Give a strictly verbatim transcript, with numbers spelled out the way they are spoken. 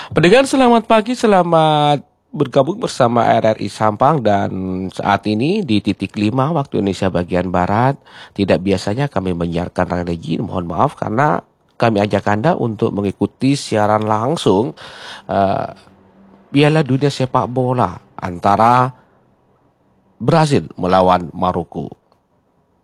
Pendengar selamat pagi, selamat bergabung bersama R R I Sampang dan saat ini di titik lima waktu Indonesia bagian Barat. Tidak biasanya kami menyiarkan religi, mohon maaf karena kami ajak Anda untuk mengikuti siaran langsung uh, Piala Dunia Sepak Bola antara Brazil melawan Maroko.